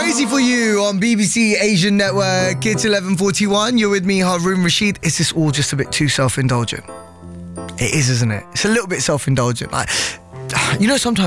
Crazy for You on BBC Asian Network. It's 11:41. You're with me, Harun Rashid. Is this all just a bit too self-indulgent? It is, isn't it? It's a little bit self-indulgent. Like, you know, sometimes